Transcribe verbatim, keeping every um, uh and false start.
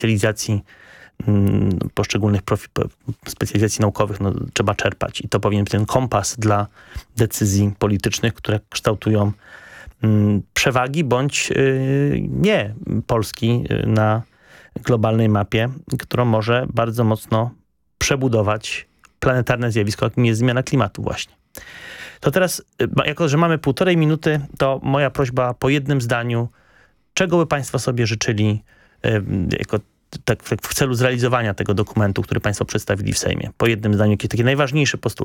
specjalizacji mm, poszczególnych profi, specjalizacji naukowych no, trzeba czerpać. I to powinien być ten kompas dla decyzji politycznych, które kształtują mm, przewagi bądź yy, nie Polski na globalnej mapie, którą może bardzo mocno przebudować planetarne zjawisko, jakim jest zmiana klimatu właśnie. To teraz, jako że mamy półtorej minuty, to moja prośba po jednym zdaniu, czego by państwo sobie życzyli jako, tak, w celu zrealizowania tego dokumentu, który państwo przedstawili w Sejmie? Po jednym zdaniu, jakie takie najważniejsze postulaty.